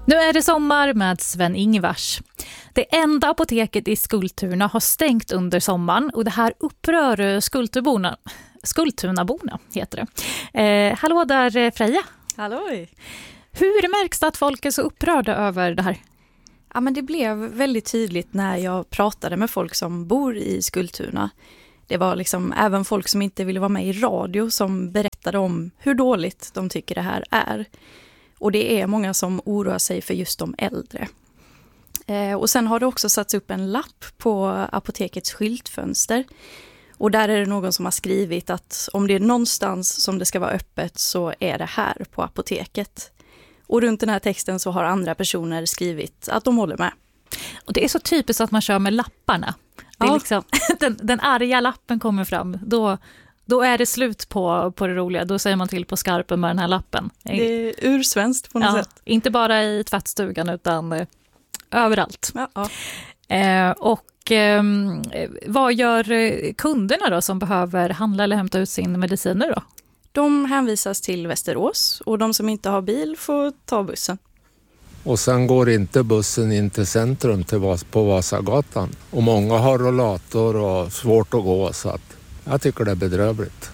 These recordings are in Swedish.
Nu är det sommar med Sven-Ingvars. Det enda apoteket i Skultuna har stängt under sommaren och det här upprör Skultunaborna heter det. Hallå där Freja. Halloj. Hur märks det att folk är så upprörda över det här? Ja, men det blev väldigt tydligt när jag pratade med folk som bor i Skultuna. Det var liksom även folk som inte ville vara med i radio som berättade om hur dåligt de tycker det här är. Och det är många som oroar sig för just de äldre. Och sen har det också satts upp en lapp på apotekets skyltfönster. Och där är det någon som har skrivit att om det är någonstans som det ska vara öppet så är det här på apoteket. Och runt den här texten så har andra personer skrivit att de håller med. Och det är så typiskt att man kör med lapparna. Det är liksom, den arga lappen kommer fram. Då är det slut på det roliga. Då säger man till på skarpen med den här lappen. Det är ursvenskt på något sätt. Inte bara i tvättstugan utan överallt. Ja. Vad gör kunderna då som behöver handla eller hämta ut sin mediciner då? De hänvisas till Västerås och de som inte har bil får ta bussen. Och sen går inte bussen in till centrum på Vasagatan. Och många har rollator och svårt att gå så att jag tycker det är bedrövligt.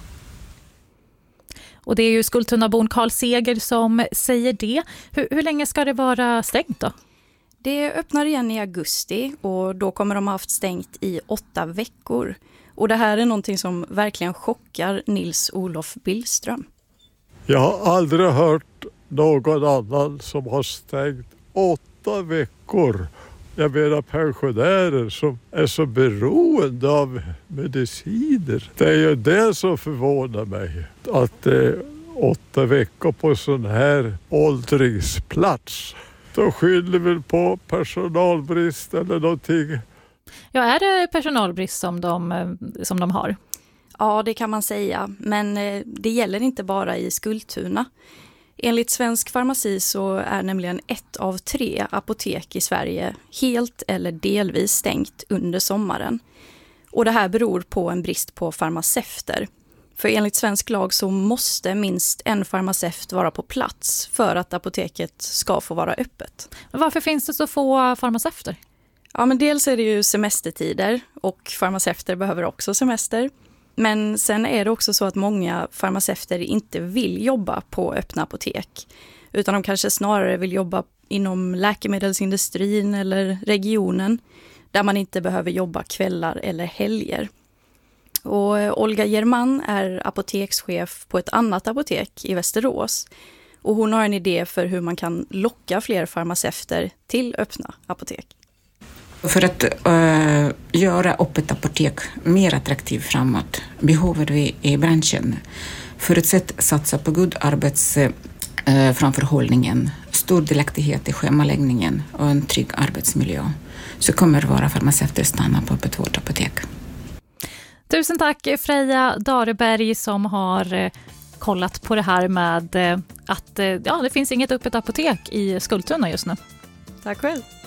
Och det är ju Skultunabon Carl Seger som säger det. Hur länge ska det vara stängt då? Det öppnar igen i augusti och då kommer de ha haft stängt i 8 veckor. Och det här är någonting som verkligen chockar Nils-Olof Billström. Jag har aldrig hört någon annan som har stängt 8 veckor. Jag menar pensionärer som är så beroende av mediciner. Det är ju det som förvånar mig. Att 8 veckor på sån här åldringsplats. Då skyller väl på personalbrist eller någonting. Ja, är det personalbrist som de har? Ja, det kan man säga. Men det gäller inte bara i Skultuna. Enligt Svensk Farmaci så är nämligen 1 av 3 apotek i Sverige helt eller delvis stängt under sommaren. Och det här beror på en brist på farmaceuter. För enligt svensk lag så måste minst en farmaceut vara på plats för att apoteket ska få vara öppet. Men varför finns det så få farmaceuter? Ja, men dels är det ju semestertider och farmaceuter behöver också semester. Men sen är det också så att många farmaceuter inte vill jobba på öppna apotek. Utan de kanske snarare vill jobba inom läkemedelsindustrin eller regionen. Där man inte behöver jobba kvällar eller helger. Och Olga German är apotekschef på ett annat apotek i Västerås. Och hon har en idé för hur man kan locka fler farmaceuter till öppna apotek. För att göra öppet apotek mer attraktivt framåt behöver vi i branschen förutsatt satsa på god arbetsframförhållningen, stor delaktighet i schemaläggningen och en trygg arbetsmiljö. Så kommer våra farmaceuter stanna på öppet vårdapotek. Tusen tack Freja Dareberg som har kollat på det här med att det finns inget öppet apotek i Skultuna just nu. Tack själv.